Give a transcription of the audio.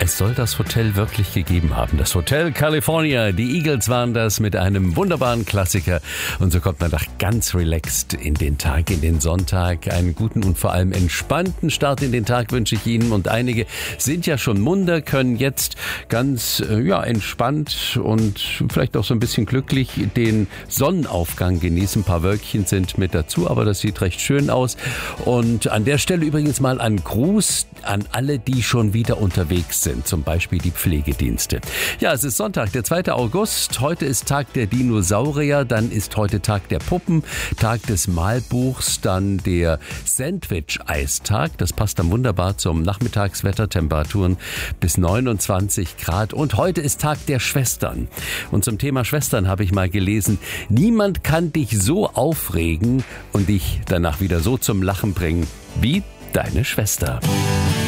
Es soll das Hotel wirklich gegeben haben. Das Hotel California. Die Eagles waren das mit einem wunderbaren Klassiker. Und so kommt man doch ganz relaxed in den Tag, in den Sonntag. Einen guten und vor allem entspannten Start in den Tag wünsche ich Ihnen. Und einige sind ja schon munter, können jetzt ganz entspannt und vielleicht auch so ein bisschen glücklich den Sonnenaufgang genießen. Ein paar Wölkchen sind mit dazu, aber das sieht recht schön aus. Und an der Stelle übrigens mal ein Gruß an alle, die schon wieder unterwegs sind, zum Beispiel die Pflegedienste. Ja, es ist Sonntag, der 2. August. Heute ist Tag der Dinosaurier, dann ist heute Tag der Puppen, Tag des Malbuchs, dann der Sandwich-Eistag. Das passt dann wunderbar zum Nachmittagswetter, Temperaturen bis 29 Grad. Und heute ist Tag der Schwestern. Und zum Thema Schwestern habe ich mal gelesen, niemand kann dich so aufregen und dich danach wieder so zum Lachen bringen wie deine Schwester.